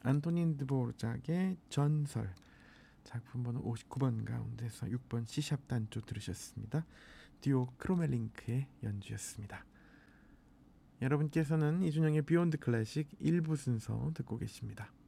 안토닌 드보르작의 전설, 작품 번호 59번 가운데서 6번 C샵 단조 들으셨습니다. 듀오 크로멜링크의 연주였습니다. 여러분께서는 이준영의 비욘드 클래식 1부 순서 듣고 계십니다.